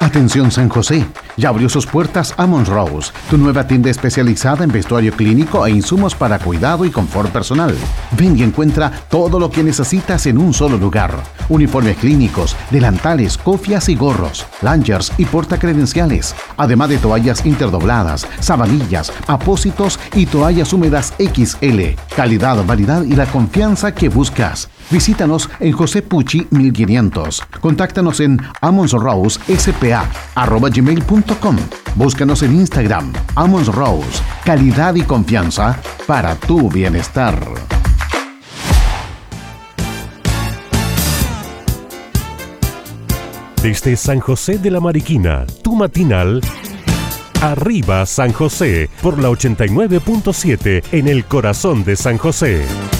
Atención San José, ya abrió sus puertas Ammons Rose, tu nueva tienda especializada en vestuario clínico e insumos para cuidado y confort personal. Ven y encuentra todo lo que necesitas en un solo lugar. Uniformes clínicos, delantales, cofias y gorros, lanyards y portacredenciales, además de toallas interdobladas, sabanillas, apósitos y toallas húmedas XL. Calidad, variedad y la confianza que buscas. Visítanos en José Pucci 1500. Contáctanos en ammonsrosespa@gmail.com. Búscanos en Instagram, Ammons Rose. Calidad y confianza para tu bienestar. Desde San José de la Mariquina, tu matinal. Arriba San José, por la 89.7 en el corazón de San José.